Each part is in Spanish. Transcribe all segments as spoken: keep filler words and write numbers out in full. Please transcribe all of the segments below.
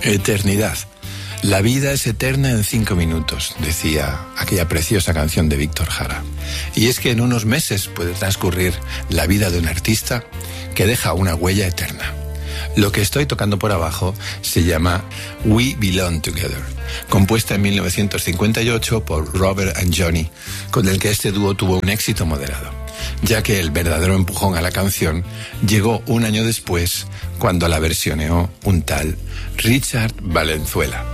Eternidad. La vida es eterna en cinco minutos, decía aquella preciosa canción de Víctor Jara. Y es que en unos meses puede transcurrir la vida de un artista que deja una huella eterna. Lo que estoy tocando por abajo se llama We Belong Together, compuesta en mil novecientos cincuenta y ocho por Robert and Johnny, con el que este dúo tuvo un éxito moderado, ya que el verdadero empujón a la canción llegó un año después, cuando la versioneó un tal Richard Valenzuela,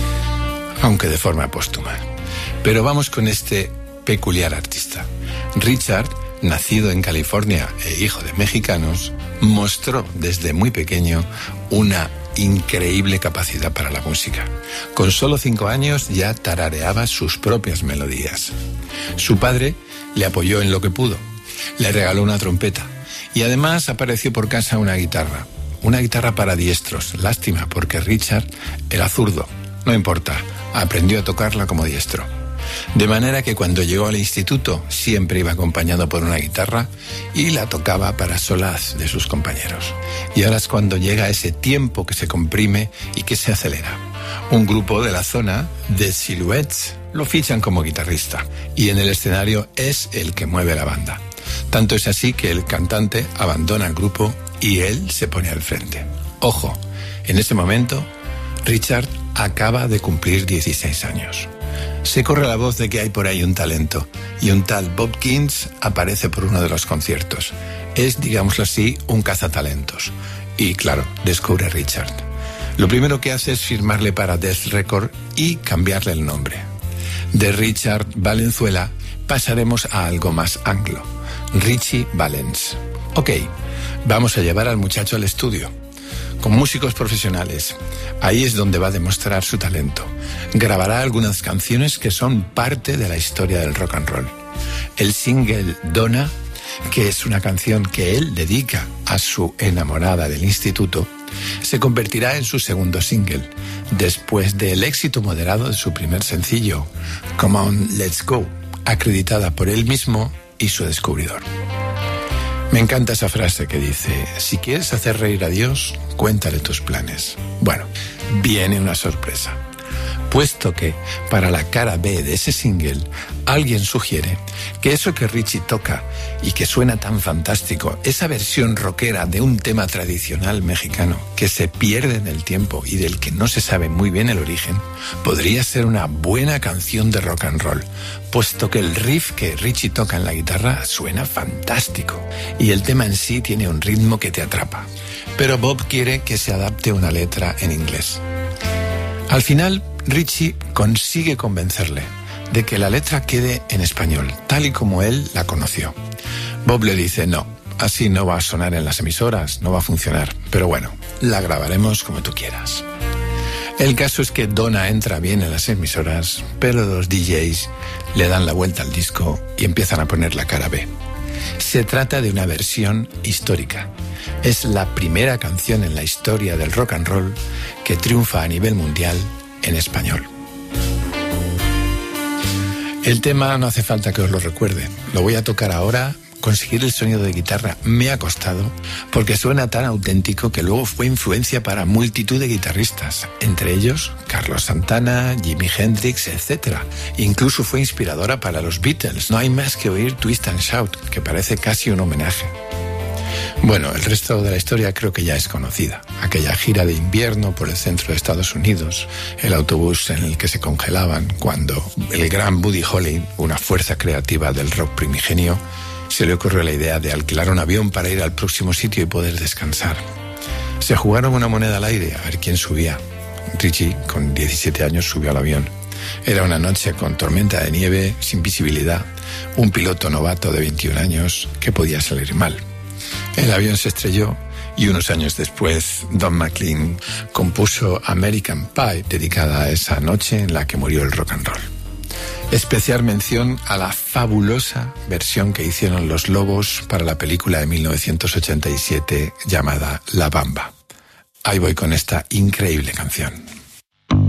aunque de forma póstuma. Pero vamos con este peculiar artista. Richard, nacido en California e hijo de mexicanos, mostró desde muy pequeño una increíble capacidad para la música. Con solo cinco años ya tarareaba sus propias melodías. Su padre le apoyó en lo que pudo. Le regaló una trompeta y además apareció por casa una guitarra. Una guitarra para diestros. Lástima, porque Richard era zurdo. No importa, aprendió a tocarla como diestro. De manera que cuando llegó al instituto siempre iba acompañado por una guitarra y la tocaba para solaz de sus compañeros. Y ahora es cuando llega ese tiempo que se comprime y que se acelera. Un grupo de la zona, The Silhouettes, lo fichan como guitarrista y en el escenario es el que mueve la banda. Tanto es así que el cantante abandona el grupo y él se pone al frente. Ojo, en ese momento Richard acaba de cumplir dieciséis años. Se corre la voz de que hay por ahí un talento y un tal Bob Kins aparece por uno de los conciertos. Es, digámoslo así, un cazatalentos. Y claro, descubre a Richard. Lo primero que hace es firmarle para Death Record y cambiarle el nombre. De Richard Valenzuela pasaremos a algo más anglo. Richie Valens. Ok, vamos a llevar al muchacho al estudio, con músicos profesionales. Ahí es donde va a demostrar su talento. Grabará algunas canciones que son parte de la historia del rock and roll. El single Donna, que es una canción que él dedica a su enamorada del instituto, se convertirá en su segundo single, después del éxito moderado de su primer sencillo, Come On, Let's Go, acreditada por él mismo y su descubridor. Me encanta esa frase que dice: si quieres hacer reír a Dios, cuéntale tus planes. Bueno, viene una sorpresa, puesto que para la cara B de ese single alguien sugiere que eso que Richie toca y que suena tan fantástico, esa versión rockera de un tema tradicional mexicano que se pierde en el tiempo y del que no se sabe muy bien el origen, podría ser una buena canción de rock and roll, puesto que el riff que Richie toca en la guitarra suena fantástico y el tema en sí tiene un ritmo que te atrapa. Pero Bob quiere que se adapte una letra en inglés. Al final, Richie consigue convencerle de que la letra quede en español, tal y como él la conoció. Bob le dice: no, así no va a sonar en las emisoras, no va a funcionar, pero bueno, la grabaremos como tú quieras. El caso es que Donna entra bien en las emisoras, pero los D Js le dan la vuelta al disco y empiezan a poner la cara B. Se trata de una versión histórica. Es la primera canción en la historia del rock and roll que triunfa a nivel mundial en español. El tema no hace falta que os lo recuerde. Lo voy a tocar ahora. Conseguir el sonido de guitarra me ha costado porque suena tan auténtico que luego fue influencia para multitud de guitarristas, entre ellos Carlos Santana, Jimi Hendrix, etcétera. Incluso fue inspiradora para los Beatles. No hay más que oír Twist and Shout, que parece casi un homenaje. Bueno, el resto de la historia creo que ya es conocida. Aquella gira de invierno por el centro de Estados Unidos, el autobús en el que se congelaban cuando el gran Buddy Holly, una fuerza creativa del rock primigenio, se le ocurrió la idea de alquilar un avión para ir al próximo sitio y poder descansar. Se jugaron una moneda al aire a ver quién subía. Richie, con diecisiete años, subió al avión. Era una noche con tormenta de nieve, sin visibilidad, un piloto novato de veintiún años, que podía salir mal. El avión se estrelló y unos años después Don McLean compuso American Pie, dedicada a esa noche en la que murió el rock and roll. Especial mención a la fabulosa versión que hicieron Los Lobos para la película de mil novecientos ochenta y siete llamada La Bamba. Ahí voy con esta increíble canción.